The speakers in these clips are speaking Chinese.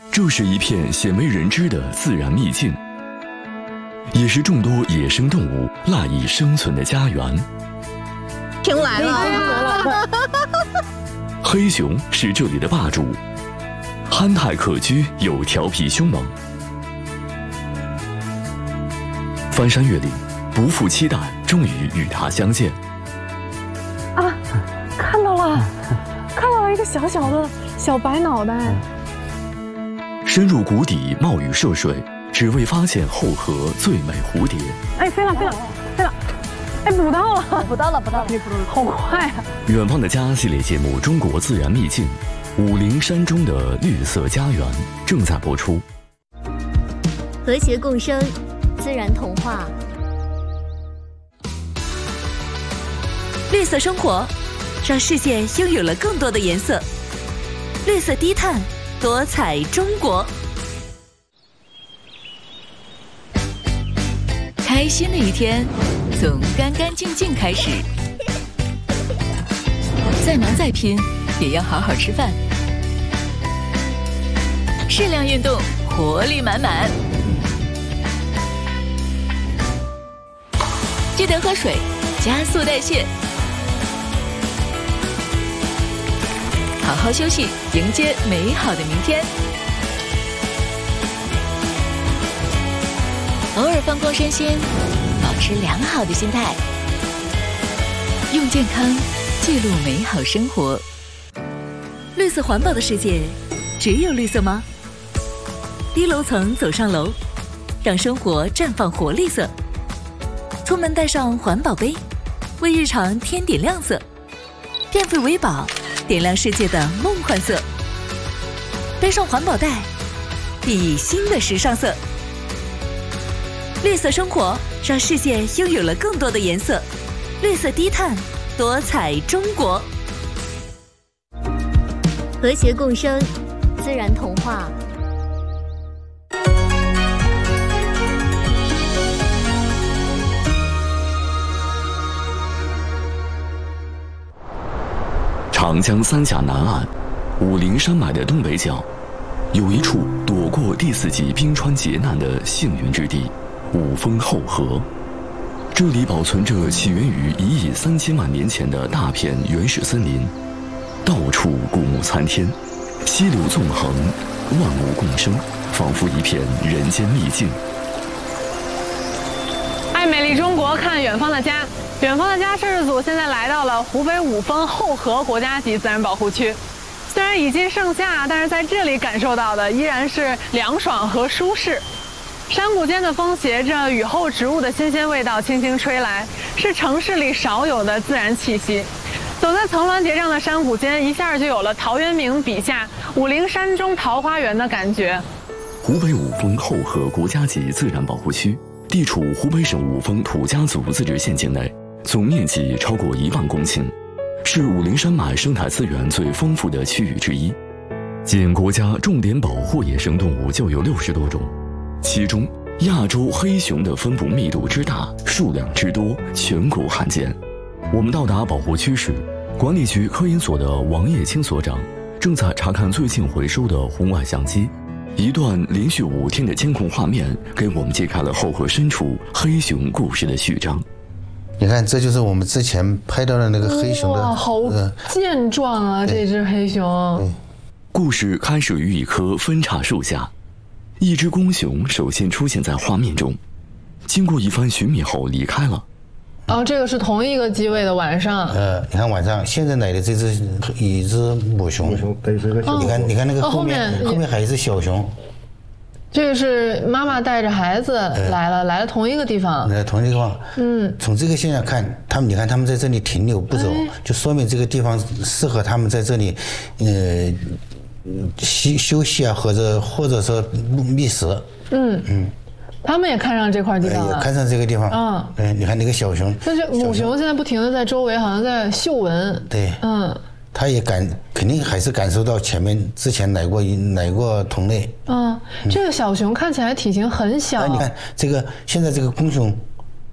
这是一片鲜为人知的自然秘境，也是众多野生动物赖以生存的家园。 听来了， 黑熊是这里的霸主，憨态可掬又调皮凶猛。翻山越岭，不负期待，终于与它相见。 啊，看到了一个小小的小白脑袋。 深入谷底，冒雨涉水，只为发现后河最美蝴蝶。 哎，飞了！哎，捕到了，好快啊！ 远方的家系列节目《中国自然秘境》，武陵山中的绿色家园正在播出。 和谐共生，自然童话。 绿色生活，让世界拥有了更多的颜色。绿色低碳，多彩中国。开心的一天从干干净净开始，再忙再拼也要好好吃饭，适量运动，活力满满。记得喝水，加速代谢，好好休息，迎接美好的明天。偶尔放空身心，保持良好的心态，用健康记录美好生活。绿色环保的世界，只有绿色吗？低楼层走上楼，让生活绽放活力色。出门带上环保杯，为日常添点亮色。变废为宝，点亮世界的梦幻色。背上环保袋，熠熠新的时尚色。绿色生活，让世界拥有了更多的颜色。绿色低碳，多彩中国。 和谐共生，自然童话。 长江三峡南岸，武陵山脉的东北角，有一处躲过第4纪冰川劫难的幸运之地——五峰后河。这里保存着起源于1亿3000万年前的大片原始森林，到处古木参天，溪流纵横，万物共生，仿佛一片人间秘境。 爱美丽中国，看远方的家。远方的家摄制组现在来到了湖北五峰后河国家级自然保护区。虽然已经盛夏，但是在这里感受到的依然是凉爽和舒适。山谷间的风携着雨后植物的新鲜味道轻轻吹来，是城市里少有的自然气息。走在层峦叠嶂的山谷间，一下就有了陶渊明笔下武陵山中桃花源的感觉。 湖北五峰后河国家级自然保护区地处湖北省五峰土家族自治县境内，总面积超过1万公顷，是武陵山脉生态资源最丰富的区域之一。仅国家重点保护野生动物就有60多种，其中亚洲黑熊的分布密度之大，数量之多，全国罕见。我们到达保护区时，管理局科研所的王叶青所长正在查看最近回收的红外相机。一段连续5天的监控画面，给我们揭开了后河深处黑熊故事的序章。 你看，这就是我们之前拍到的那个黑熊的， 哇，好健壮啊！这只黑熊。 故事开始于一棵分叉树下，一只公熊首先出现在画面中，经过一番寻觅后离开了。 哦，这个是同一个机位的晚上。 你看晚上现在来的这只一只母熊，你看那个后面还有一只小熊。 这个是妈妈带着孩子来了同一个地方。 来同一个地方。从这个现象看，你看他们在这里停留不走，就说明这个地方适合他们在这里，休息啊，或者说觅食。 他们也看上这块地方了， 也看上这个地方。你看那个小熊， 但是母熊现在不停的在周围好像在嗅闻。 对，它也肯定还是感受到之前来过同类。 这个小熊看起来体型很小。 你看现在这个公熊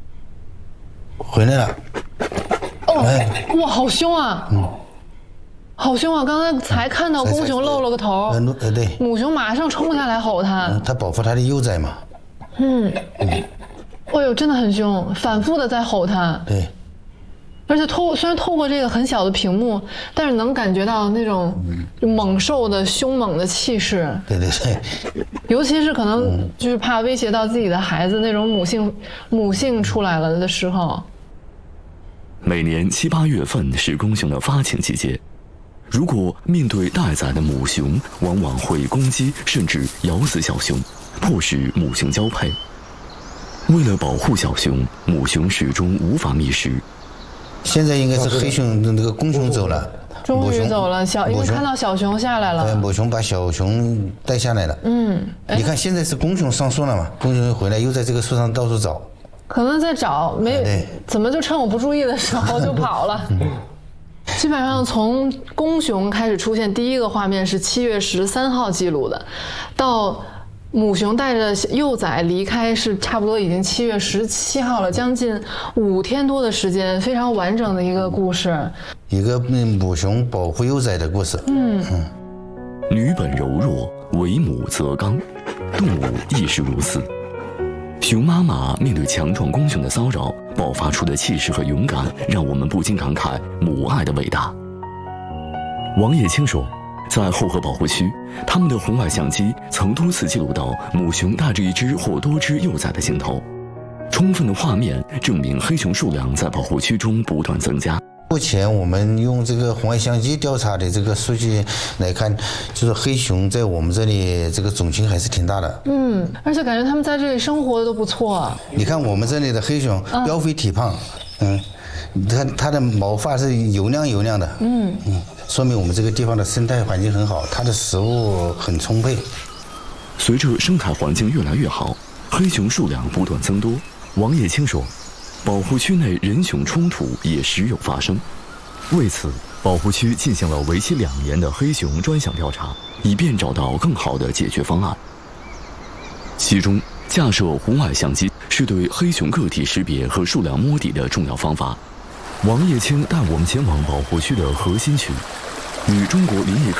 回来了。 哇，好凶啊！ 好凶啊！刚才才看到公熊露了个头， 对， 母熊马上冲下来吼它， 它保护它的幼崽嘛。 哎呦，真的很凶，反复的在吼它。 对。 而且虽然透过这个很小的屏幕，但是能感觉到那种猛兽的凶猛的气势。 对对对。 尤其是可能就是怕威胁到自己的孩子那种母性出来了的时候。 每年7、8月份是公熊的发情季节，如果面对待宰的母熊，往往会攻击甚至咬死小熊，迫使母熊交配。为了保护小熊，母熊始终无法觅食。 现在应该是黑熊那个公熊走了， 终于走了，因为看到小熊下来了， 母熊把小熊带下来了。你看现在是公熊上树了嘛？公熊回来又在这个树上到处找， 可能在找怎么就趁我不注意的时候就跑了。基本上从公熊开始出现第一个画面是7月13号记录的，到母熊带着幼崽离开是差不多已经7月17号了，将近5天多的时间，非常完整的一个故事， 一个母熊保护幼崽的故事。 女本柔弱，为母则刚，动物亦是如此。熊妈妈面对强壮公熊的骚扰，爆发出的气势和勇敢，让我们不禁感慨母爱的伟大。王叶青说，在后河保护区，他们的红外相机曾多次记录到母熊带着一只或多只幼崽的镜头，充分的画面证明黑熊数量在保护区中不断增加。 目前我们用这个红外相机调查的这个数据来看，就是黑熊在我们这里这个种群还是挺大的。 而且感觉他们在这里生活的都不错。 你看我们这里的黑熊膘肥体胖，它的毛发是油亮的，说明我们这个地方的生态环境很好，它的食物很充沛。 随着生态环境越来越好，黑熊数量不断增多。王叶青说，保护区内人熊冲突也时有发生，为此，保护区进行了为期2年的黑熊专项调查，以便找到更好的解决方案。其中，架设红外相机是对黑熊个体识别和数量摸底的重要方法。王叶青带我们前往保护区的核心区，与中国林业